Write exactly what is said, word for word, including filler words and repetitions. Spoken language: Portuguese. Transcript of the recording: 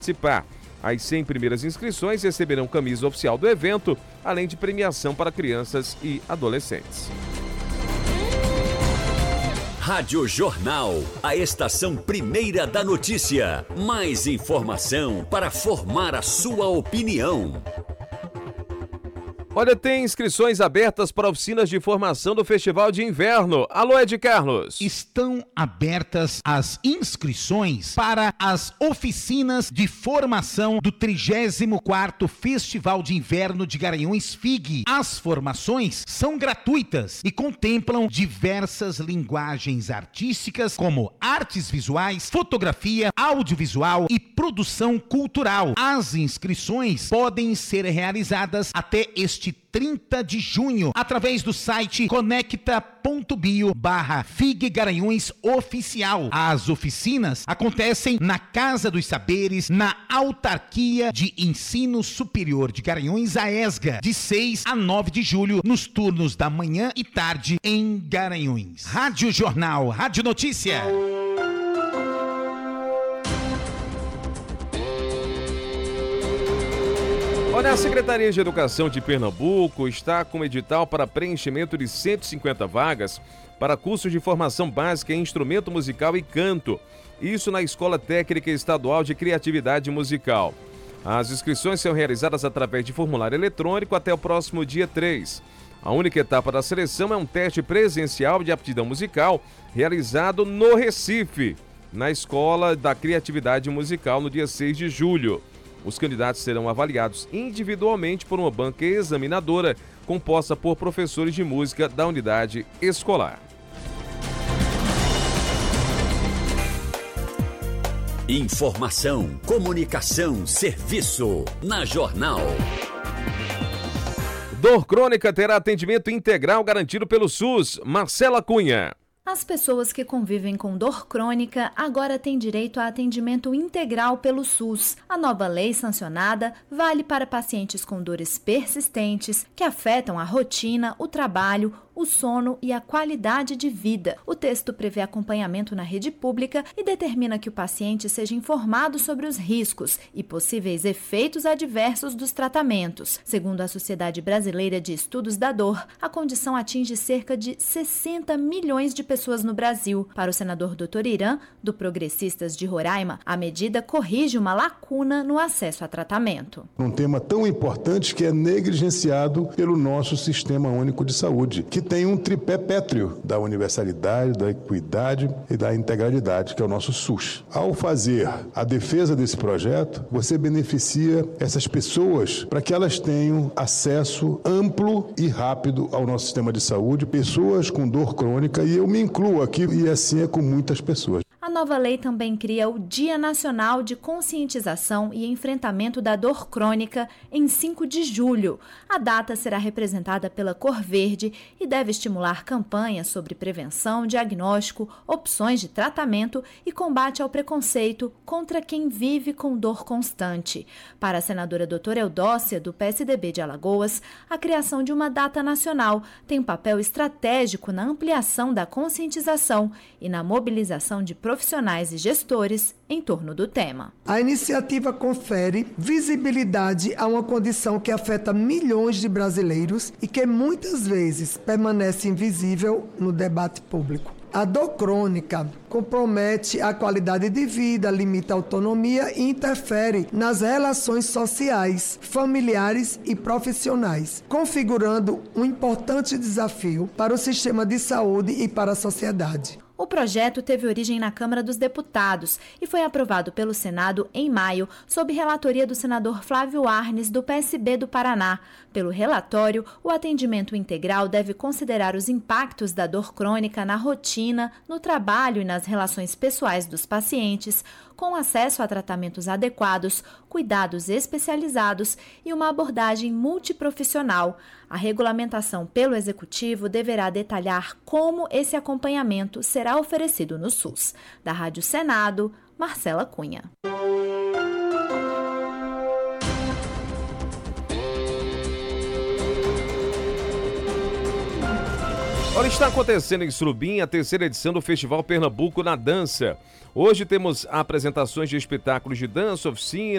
participar. As cem primeiras inscrições receberão camisa oficial do evento, além de premiação para crianças e adolescentes. Rádio Jornal, a estação primeira da notícia. Mais informação para formar a sua opinião. Olha, tem inscrições abertas para oficinas de formação do Festival de Inverno. Alô, Ed Carlos. Estão abertas as inscrições para as oficinas de formação do trigésimo quarto Festival de Inverno de Garanhuns F I G. As formações são gratuitas e contemplam diversas linguagens artísticas como artes visuais, fotografia, audiovisual e produção cultural. As inscrições podem ser realizadas até este trinta de junho, através do site conecta.bio barra FIG Garanhuns Oficial. As oficinas acontecem na Casa dos Saberes, na Autarquia de Ensino Superior de Garanhuns, a ESGA, de seis a nove de julho, nos turnos da manhã e tarde, em Garanhuns. Rádio Jornal, Rádio Notícia. Olha, a Secretaria de Educação de Pernambuco está com edital para preenchimento de cento e cinquenta vagas para cursos de formação básica em instrumento musical e canto. Isso na Escola Técnica Estadual de Criatividade Musical. As inscrições são realizadas através de formulário eletrônico até o próximo dia três. A única etapa da seleção é um teste presencial de aptidão musical realizado no Recife, na Escola da Criatividade Musical, no dia seis de julho. Os candidatos serão avaliados individualmente por uma banca examinadora composta por professores de música da unidade escolar. Informação, comunicação, serviço. Na Jornal. Dor crônica terá atendimento integral garantido pelo SUS. Marcela Cunha. As pessoas que convivem com dor crônica agora têm direito a atendimento integral pelo SUS. A nova lei sancionada vale para pacientes com dores persistentes que afetam a rotina, o trabalho, o sono e a qualidade de vida. O texto prevê acompanhamento na rede pública e determina que o paciente seja informado sobre os riscos e possíveis efeitos adversos dos tratamentos. Segundo a Sociedade Brasileira de Estudos da Dor, a condição atinge cerca de sessenta milhões de pessoas no Brasil. Para o senador doutor Irã, do Progressistas de Roraima, a medida corrige uma lacuna no acesso a tratamento. Um tema tão importante que é negligenciado pelo nosso Sistema Único de Saúde, que tem um tripé pétreo da universalidade, da equidade e da integralidade, que é o nosso SUS. Ao fazer a defesa desse projeto, você beneficia essas pessoas para que elas tenham acesso amplo e rápido ao nosso sistema de saúde, pessoas com dor crônica, e eu me incluo aqui, e assim é com muitas pessoas. A nova lei também cria o Dia Nacional de Conscientização e Enfrentamento da Dor Crônica em cinco de julho. A data será representada pela cor verde e deve estimular campanhas sobre prevenção, diagnóstico, opções de tratamento e combate ao preconceito contra quem vive com dor constante. Para a senadora doutora Eudócia, do P S D B de Alagoas, a criação de uma data nacional tem um papel estratégico na ampliação da conscientização e na mobilização de profissionais e gestores em torno do tema. A iniciativa confere visibilidade a uma condição que afeta milhões de brasileiros e que muitas vezes permanece invisível no debate público. A dor crônica compromete a qualidade de vida, limita a autonomia e interfere nas relações sociais, familiares e profissionais, configurando um importante desafio para o sistema de saúde e para a sociedade. O projeto teve origem na Câmara dos Deputados e foi aprovado pelo Senado em maio, sob relatoria do senador Flávio Arnes, do P S B do Paraná. Pelo relatório, o atendimento integral deve considerar os impactos da dor crônica na rotina, no trabalho e nas relações pessoais dos pacientes, com acesso a tratamentos adequados, cuidados especializados e uma abordagem multiprofissional. A regulamentação pelo Executivo deverá detalhar como esse acompanhamento será oferecido no SUS. Da Rádio Senado, Marcela Cunha. Olha, está acontecendo em Surubim a terceira edição do Festival Pernambuco na Dança. Hoje temos apresentações de espetáculos de dança, oficina,